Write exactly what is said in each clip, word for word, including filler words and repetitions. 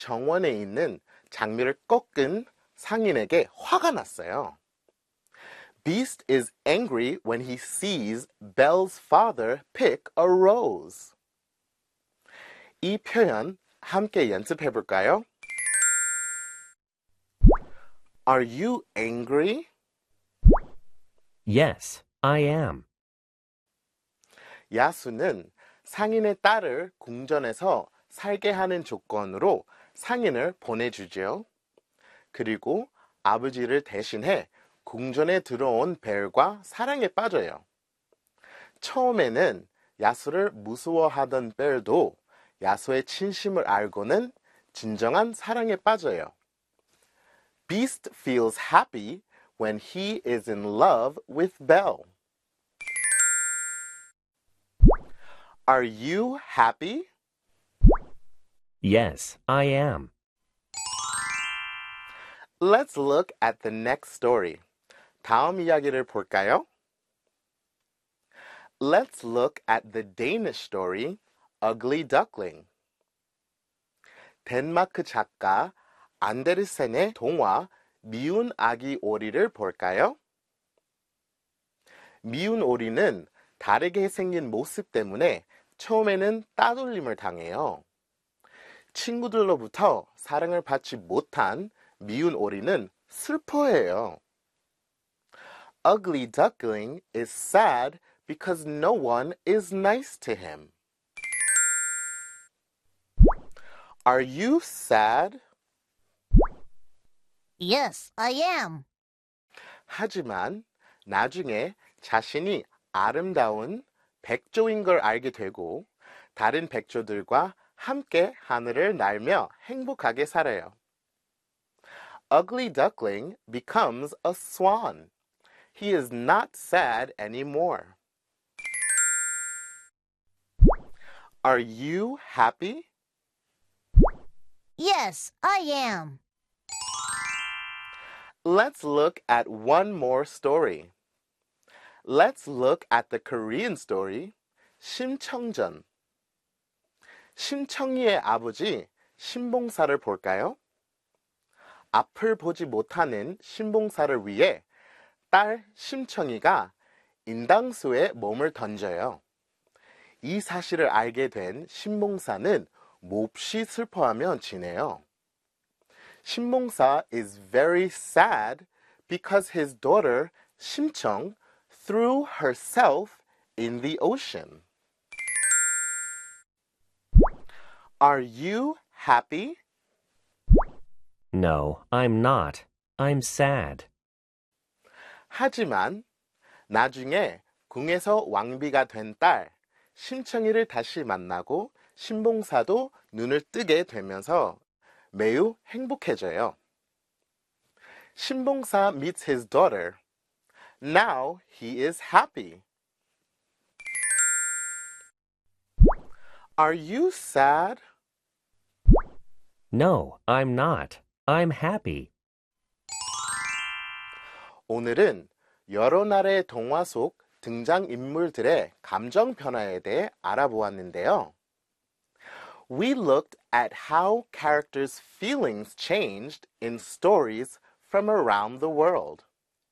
정원에 있는 장미를 꺾은 상인에게 화가 났어요. Beast is angry when he sees Belle's father pick a rose. 이 표현 함께 연습해 볼까요? Are you angry? Yes, I am. 야수는 상인의 딸을 궁전에서 살게 하는 조건으로 상인을 보내주죠. 그리고 아버지를 대신해 궁전에 들어온 벨과 사랑에 빠져요. 처음에는 야수를 무서워하던 벨도 야수의 진심을 알고는 진정한 사랑에 빠져요. Beast feels happy when he is in love with Belle. Are you happy? Yes, I am. Let's look at the next story. 다음 이야기를 볼까요? Let's look at the Danish story, Ugly Duckling. 덴마크 작가 안데르센의 동화 미운 아기 오리를 볼까요? 미운 오리는 다르게 생긴 모습 때문에 처음에는 따돌림을 당해요. 친구들로부터 사랑을 받지 못한 미운 오리는 슬퍼해요. Ugly Duckling is sad because no one is nice to him. Are you sad? Yes, I am. 하지만 나중에 자신이 아름다운 백조인 걸 알게 되고 다른 백조들과 함께 하늘을 날며 행복하게 살아요. Ugly Duckling becomes a swan. He is not sad anymore. Are you happy? Yes, I am. Let's look at one more story. Let's look at the Korean story, 심청전. 심청이의 아버지 신봉사를 볼까요? 앞을 보지 못하는 신봉사를 위해 딸 심청이가 인당수에 몸을 던져요. 이 사실을 알게 된 신봉사는 몹시 슬퍼하며 지내요. 신봉사 is very sad because his daughter 심청 threw herself in the ocean. Are you happy? No, I'm not. I'm sad. 하지만 나중에 궁에서 왕비가 된 딸 심청이를 다시 만나고 신봉사도 눈을 뜨게 되면서 매우 행복해져요. 신봉사 meets his daughter. Now he is happy. Are you sad? No, I'm not. I'm happy. 오늘은 여러 나라의 동화 속 등장인물들의 감정 변화에 대해 알아보았는데요. We looked at how characters' feelings changed in stories from around the world.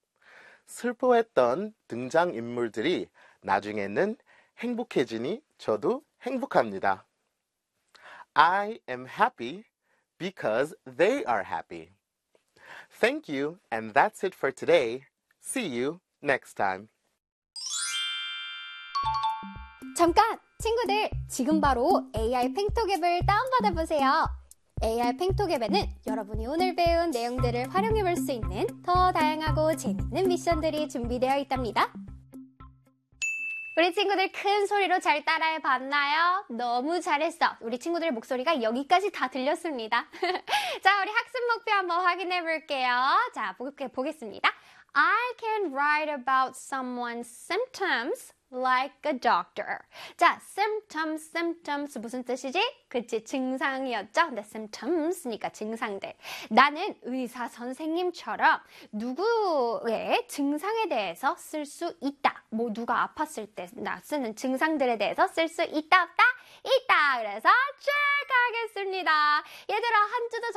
슬퍼했던 등장인물들이 나중에는 행복해지니 저도 행복합니다. I am happy because they are happy. Thank you, and that's it for today. See you next time. 잠깐! 친구들, 지금 바로 에이아이 팽톡 앱을 다운받아 보세요. 에이아이 팽톡 앱에는 여러분이 오늘 배운 내용들을 활용해 볼 수 있는 더 다양하고 재밌는 미션들이 준비되어 있답니다. 우리 친구들 큰 소리로 잘 따라해 봤나요? 너무 잘했어. 우리 친구들의 목소리가 여기까지 다 들렸습니다. 자, 우리 학습 목표 한번 확인해 볼게요. 자, 보겠습니다. I can write about someone's symptoms like a doctor. 자, symptoms, symptoms 무슨 뜻이지? 그치, 증상이었죠? 근데 symptoms니까 증상들. 나는 의사 선생님처럼 누구의 증상에 대해서 쓸 수 있다. 뭐 누가 아팠을 때 나 쓰는 증상들에 대해서 쓸 수 있다, 없다? 있다. 그래서 check 하겠습니다. 얘들아, 한 주도